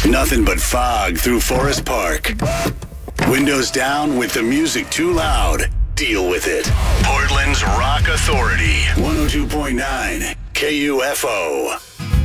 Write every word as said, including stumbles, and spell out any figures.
Nothing but fog through Forest Park. Windows down with the music too loud. Deal with it. Portland's Rock Authority. one oh two point nine K U F O.